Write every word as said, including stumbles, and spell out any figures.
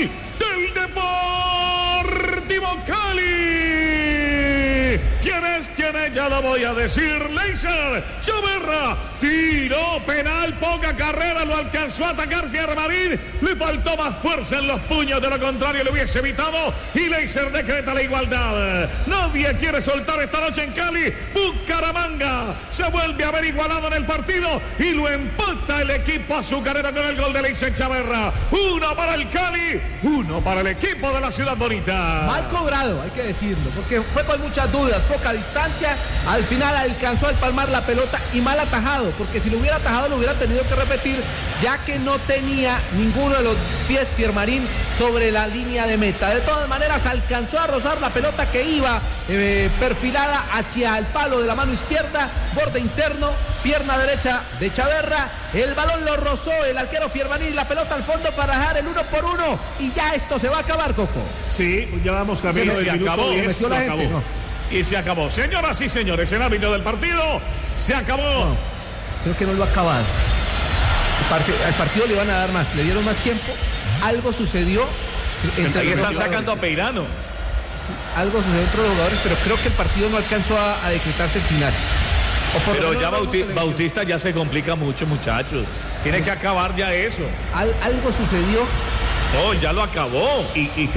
del Deportivo Cali. ¿Quién es? ¿Quién es? Ya lo voy a decir. Leiser Chaverra tiró penal, poca carrera, lo alcanzó a atacar Fiermarín, le faltó más fuerza en los puños, de lo contrario lo hubiese evitado y Leiser decreta la igualdad. Nadie quiere soltar esta noche en Cali. Bucaramanga se vuelve a ver igualado en el partido y lo empata el equipo azucarero con el gol de Leiser Chaverra. Uno para el Cali, uno para el equipo de la Ciudad Bonita. Mal cobrado, hay que decirlo, porque fue con muchas dudas, poca distancia, al final alcanzó a empalmar la pelota y mal atajado, porque si lo hubiera atajado lo hubiera tenido que repetir, ya que no tenía ninguno de los pies Fiermarín sobre la línea de meta. De todas maneras alcanzó a rozar la pelota que iba eh, perfilada hacia el palo de la mano izquierda, borde interno, pierna derecha de Chaverra, el balón lo rozó el arquero Fiermarín y la pelota al fondo para dejar el uno por uno y ya esto se va a acabar, Coco. Sí, ya vamos camino Sí, del se minuto acabó, diez, metió la se gente, acabó. no. Y se acabó. Señoras y señores, el árbitro del partido se acabó. No, creo que no lo ha acabado. El partido, al partido le iban a dar más, le dieron más tiempo. Algo sucedió. Ahí están los sacando a Peirano. Algo sucedió entre los jugadores, pero creo que el partido no alcanzó a, a decretarse el final. O por Pero lo menos ya no vemos Bauti- televisión. Bautista ya se complica mucho, muchachos. Tiene que acabar ya eso. Al- algo sucedió. Oh, ya lo acabó. Y, y